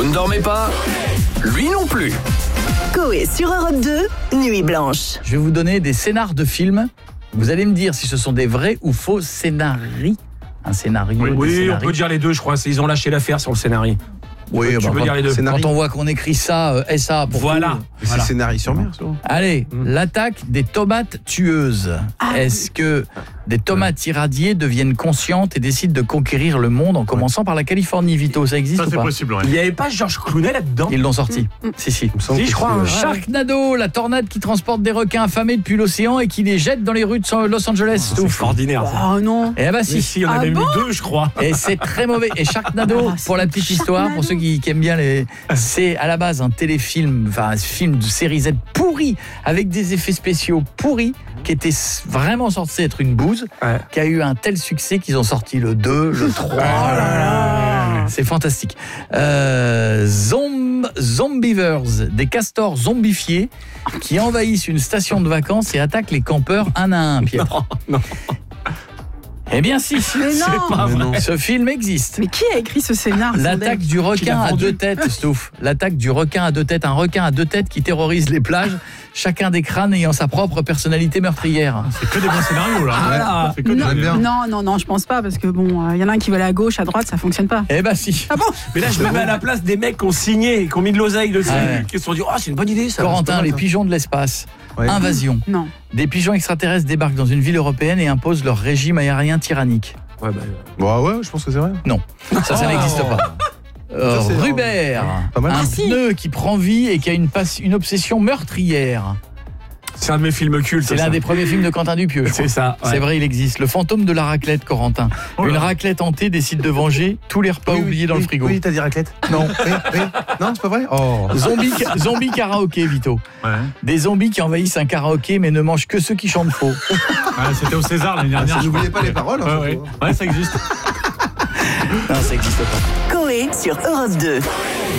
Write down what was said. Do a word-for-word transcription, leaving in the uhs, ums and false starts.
ne dormez pas, lui non plus. Coé sur Europe deux, Nuit Blanche. Je vais vous donner des scénars de films. Vous allez me dire si ce sont des vrais ou faux scénarii. Un scénario. Oui, des oui scénarii. on peut dire les deux, je crois. Ils ont lâché l'affaire sur le scénario. Oui, tu bah, peux quand, dire les deux. quand on voit qu'on écrit ça, euh, S A pour Voilà. tout. C'est Voilà. scénarii sur mer, souvent. Allez, Mm. l'attaque des tomates tueuses. Est-ce que des tomates irradiées deviennent conscientes et décident de conquérir le monde en commençant par la Californie, Vito? Ça existe Ça, ou c'est pas? possible, ouais. Il n'y avait pas Georges Clooney là-dedans? Ils l'ont sorti. Si, si. Si, je crois. hein. Sharknado, la tornade qui transporte des requins affamés depuis l'océan et qui les jette dans les rues de Los Angeles. C'est extraordinaire. ça. Oh non. Eh bah Mais si. si, on en Ah avait bon mis deux, je crois. Et c'est très mauvais. Et Sharknado, Ah, c'est pour la petite histoire, Sharknado. pour ceux qui, qui aiment bien les... C'est à la base un téléfilm, enfin un film de série Z pourri, avec des effets spéciaux pourris, qui était s- vraiment censé être une bouse, Ouais. qui a eu un tel succès qu'ils ont sorti le deux, le trois. C'est fantastique. Euh, zom- Zombivers, des castors zombifiés qui envahissent une station de vacances et attaquent les campeurs un à un, Pierre. Non, non. Eh bien si, Mais non. pas Mais non. ce film existe. Mais qui a écrit ce scénar? L'attaque du requin à deux têtes, Stouff. L'attaque du requin à deux têtes. Un requin à deux têtes qui terrorise les plages, chacun des crânes ayant sa propre personnalité meurtrière. C'est que des bons scénarios, là. Ah, C'est que des Non, J'aime bien. non, non, non, je pense pas, parce que bon, il y en a un qui va aller à gauche, à droite, ça fonctionne pas. Eh ben si. Ah bon? Mais là, je me mets à la place des mecs qui ont signé, qui ont mis de l'oseille dessus, Ah ouais. qui se sont dit, oh, c'est une bonne idée, ça. Corentin, c'est pas mal, les ça. pigeons de l'espace. Ouais. Invasion. Non. Des pigeons extraterrestres débarquent dans une ville européenne et imposent leur régime aérien tyrannique. Ouais, bah, Bon, ouais, je pense que c'est vrai. Ça, ça n'existe pas. Euh, Ça, c'est- Rubert, Pas mal. un Ah, si. pneu qui prend vie et qui a une, passe- une obsession meurtrière. c'est un de mes films cultes. C'est ça. l'un des premiers films de Quentin Dupieux. je crois. C'est ça. ouais. C'est vrai, il existe. Le fantôme de la raclette, Corentin. Oh là. Une raclette hantée décide de venger tous les repas Oui, oui, oubliés dans oui, le frigo. Oui, t'as dit raclette. Non. Oui, oui. Non, c'est pas vrai. Oh. Zombie, zombie karaoké, Vito. Ouais. Des zombies qui envahissent un karaoké mais ne mangent que ceux qui chantent faux. Ah, c'était au César l'année dernière. je N'oubliez crois. pas les paroles. hein, Ouais, ouais. surtout, hein. Ouais, ça existe. Non, ça n'existe pas. Coé sur Europe deux.